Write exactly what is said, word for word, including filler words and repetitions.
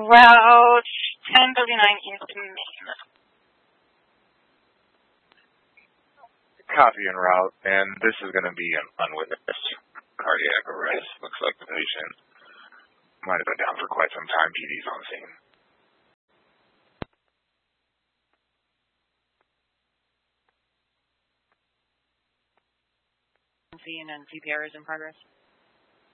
Route ten thirty-nine East Main. Copy en route, and this is going to be an unwitnessed cardiac arrest. Looks like the patient might have been down for quite some time. P D's on scene. Scene and C P R is in progress.